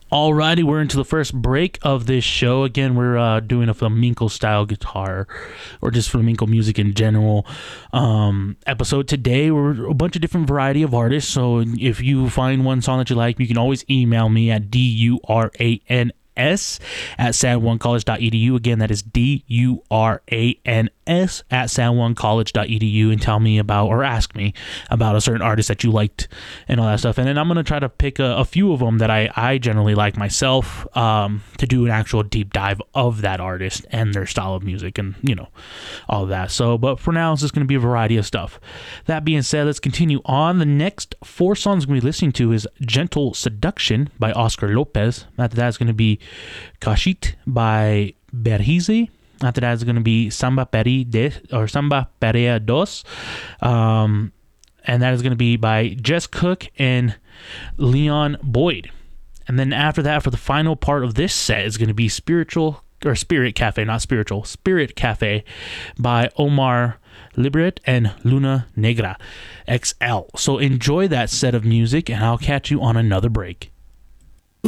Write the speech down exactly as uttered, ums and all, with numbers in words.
Alrighty, we're into the first break of this show. Again, we're uh, doing a flamenco style guitar or just flamenco music in general um, episode. Today, we're a bunch of different variety of artists. So if you find one song that you like, you can always email me at D U R A N S at san juan college dot e d u. Again, that is D U R A N S at san juan college dot e d u, and tell me about or ask me about a certain artist that you liked and all that stuff. And then I'm going to try to pick a, a few of them that I, I generally like myself um, to do an actual deep dive of that artist and their style of music and, you know, all of that. So, but for now, it's just going to be a variety of stuff. That being said, let's continue on. The next four songs we're going to be listening to is Gentle Seduction by Oscar Lopez. After that is going to be Kashit by Berhize. After that is going to be Samba Peri de, or Samba Perea Dos. Um, and that is going to be by Jess Cook and Leon Boyd. And then after that, for the final part of this set, is going to be Spiritual, or Spirit Cafe, not Spiritual, Spirit Cafe by Omar Libret and Luna Negra X L. So enjoy that set of music, and I'll catch you on another break.